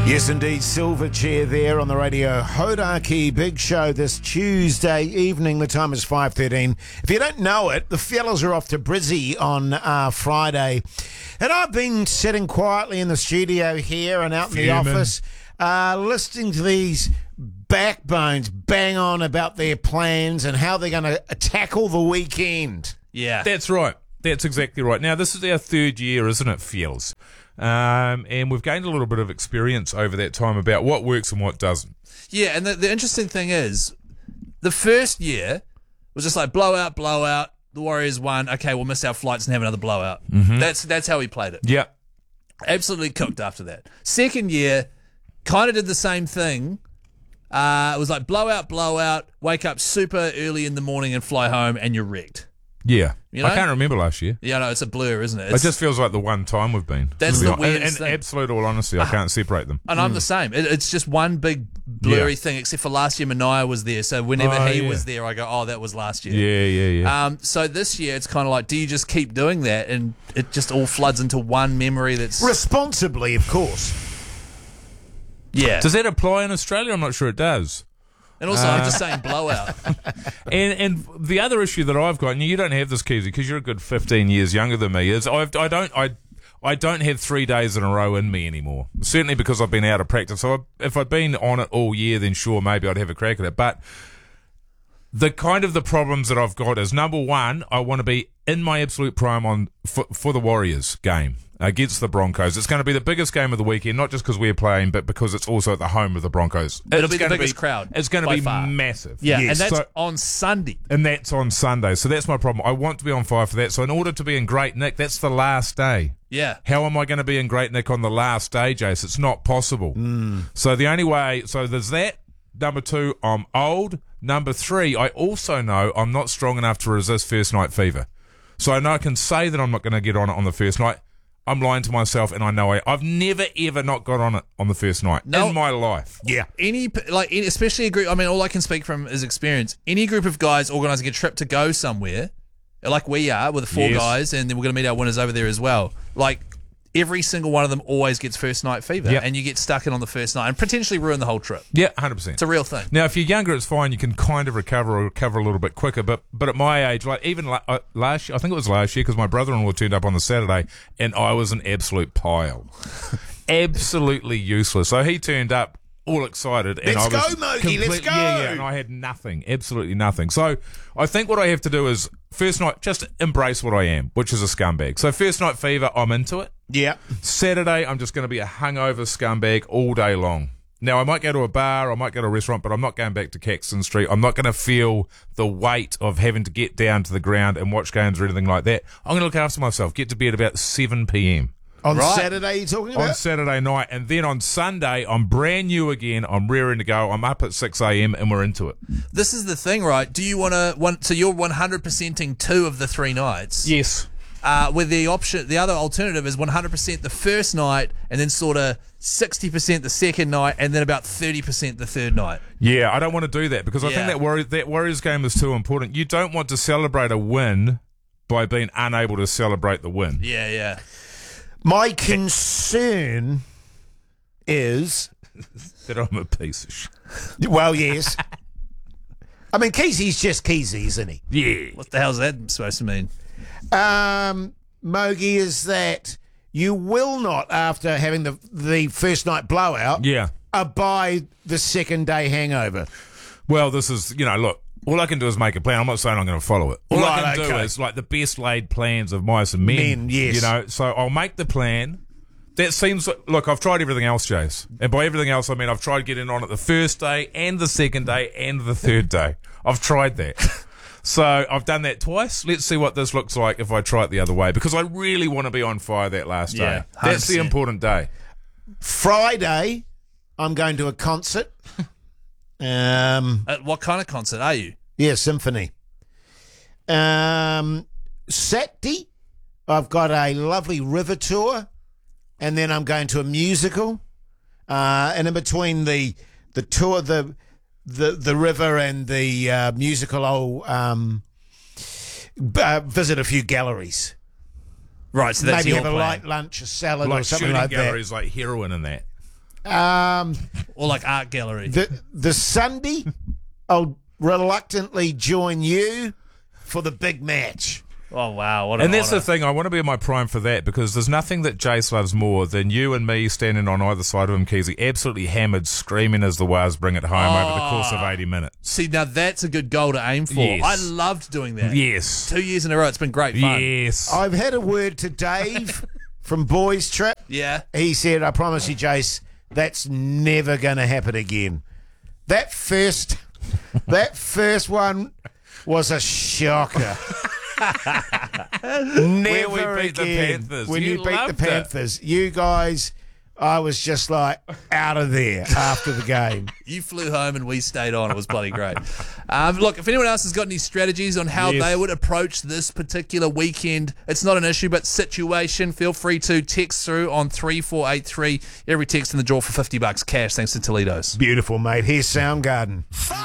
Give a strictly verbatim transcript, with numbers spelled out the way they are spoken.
Yes, indeed. Silverchair there on the radio. Hodaki Big Show this Tuesday evening. The time is five thirteen. If you don't know it, the fellas are off to Brizzy on uh, Friday. And I've been sitting quietly in the studio here and out in the office, uh, listening to these backbones bang on about their plans and how they're going to tackle the weekend. Yeah. That's right. That's exactly right. Now, this is our third year, isn't it, Fields? Um, and we've gained a little bit of experience over that time about what works and what doesn't. Yeah, and the, the interesting thing is, the first year was just like blowout, blowout. The Warriors won. Okay, we'll miss our flights and have another blowout. Mm-hmm. That's that's how we played it. Yeah. Absolutely cooked after that. Second year, kind of did the same thing. Uh, it was like blowout, blowout, wake up super early in the morning and fly home, and you're wrecked. Yeah. You know? I can't remember last year. Yeah, no, it's a blur, isn't it? It's, It just feels like the one time we've been. That's to be the hon- weirdest in, in thing. absolute all honesty, I can't separate them. And I'm the same. It, it's just one big blurry Yeah. thing, except for last year Mania was there. So whenever Oh, he yeah. was there, I go, oh, that was last year. Yeah, yeah, yeah. Um, so this year, it's kind of like, do you just keep doing that? And it just all floods into one memory that's... Responsibly, of course. Yeah. Does that apply in Australia? I'm not sure it does. And also, I'm just saying blowout. And and the other issue that I've got, and you don't have this, Keezy, because you're a good fifteen years younger than me, is I've, I don't I I don't have three days in a row in me anymore. Certainly because I've been out of practice. So I, if I'd been on it all year, then sure, maybe I'd have a crack at it. But the kind of the problems that I've got is, number one, I want to be in my absolute prime on for, for the Warriors game against the Broncos. It's going to be the biggest game of the weekend, not just because we're playing, but because it's also at the home of the Broncos. It'll It's be the gonna biggest crowd, It's going to by be far. massive. Yeah, Yes. and that's So- on Sunday. and that's on Sunday. So that's my problem. I want to be on fire for that. So in order to be in great nick, that's the last day. Yeah. How am I going to be in great nick on the last day, Jace? It's not possible. So the only way, so there's that. Number two, I'm old. Number three, I also know I'm not strong enough to resist first night fever. So I know I can say that I'm not going to get on it on the first night. I'm lying to myself, and I know I, I've never, ever not got on it on the first night No. in my life. Yeah. Any, like, any, especially a group, I mean, all I can speak from is experience. Any group of guys organising a trip to go somewhere, like we are, with the four Yes. guys, and then we're going to meet our winners over there as well. Like, every single one of them always gets first night fever, Yep. and you get stuck in on the first night and potentially ruin the whole trip. Yeah, one hundred percent. It's a real thing. Now, if you're younger, it's fine. You can kind of recover or recover a little bit quicker. But but at my age, like even la- uh, last year, I think it was last year, because my brother-in-law turned up on the Saturday, and I was an absolute pile, absolutely useless. So he turned up all excited, and Let's I was go, Mogi, let's complete- Yeah, yeah, go. and I had nothing, absolutely nothing. So I think what I have to do is first night just embrace what I am, which is a scumbag. So first night fever, I'm into it. Yeah. Saturday, I'm just going to be a hungover scumbag all day long. Now, I might go to a bar, I might go to a restaurant, but I'm not going back to Caxton Street. I'm not going to feel the weight of having to get down to the ground and watch games or anything like that. I'm going to look after myself, get to bed about seven p.m. On Right. Saturday, you're talking about? on Saturday night. And then on Sunday, I'm brand new again. I'm rearing to go. I'm up at six a.m. and we're into it. This is the thing, right? Do you want to, want, so you're one hundred percenting two of the three nights? Yes. Uh, with the option, the other alternative is one hundred percent the first night, and then sort of sixty percent the second night, and then about thirty percent the third night. Yeah, I don't want to do that because I Yeah. think that, Warriors, that Warriors game is too important. You don't want to celebrate a win by being unable to celebrate the win. Yeah, yeah. My concern is, That I'm a piece of shit. well, yes. I mean, Keezy's just Keezy, isn't he? Yeah. What the hell's that supposed to mean? Um, Mogi, is that you will not, after having the the first night blowout, Yeah. abide the second day hangover. Well, this is, you know, look, all I can do is make a plan. I'm not saying I'm going to follow it. All I Right, can do okay. is like the best laid plans of mice and men. Men, yes. You know, so I'll make the plan. That seems, look, I've tried everything else, Jace. And by everything else, I mean I've tried getting on it the first day and the second day and the third day. I've tried that. So I've done that twice. Let's see what this looks like if I try it the other way, because I really want to be on fire that last Yeah, day. one hundred That's the percent. important day. Friday, I'm going to a concert. Um, Uh, what kind of concert are you? yeah, symphony. Um, Saturday, I've got a lovely river tour, and then I'm going to a musical. Uh, and in between the the tour, the the the river and the uh, musical, I'll um, b- uh, visit a few galleries. Right, so that's Maybe your have a plan. light lunch, a salad, or Like something shooting like that. galleries, like heroin and that. Um, Or like art gallery? the the Sunday, I'll reluctantly join you for the big match. Oh, wow. What an And that's honour. the thing, I want to be in my prime for that because there's nothing that Jace loves more than you and me standing on either side of him, Keezy, absolutely hammered, screaming as the Wars bring it home over the course of eighty minutes. See, now that's a good goal to aim for. Yes. I loved doing that. Yes. Two years in a row. It's been great fun. Yes. I've had a word to Dave from Boys Trip. Yeah. He said, I promise you, Jace, that's never going to happen again. That first, that first one was a shocker. Never When we beat the again. Panthers. When You you, beat the loved it. Panthers, you guys, I was just like out of there after the game. You flew home and we stayed on. It was bloody great. Um, look, if anyone else has got any strategies on how Yes. they would approach this particular weekend, it's not an issue, but situation, feel free to text through on three four eight three. Every text in the draw for fifty bucks cash, thanks to Toledo's. Beautiful, mate. Here's Soundgarden.